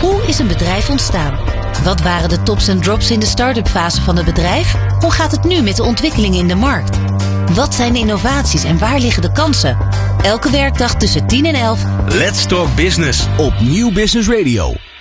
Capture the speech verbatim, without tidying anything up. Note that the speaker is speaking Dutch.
Hoe is een bedrijf ontstaan? Wat waren de tops en drops in de start-up fase van het bedrijf? Hoe gaat het nu met de ontwikkelingen in de markt? Wat zijn de innovaties en waar liggen de kansen? Elke werkdag tussen tien en elf. Let's Talk Business op Nieuw Business Radio.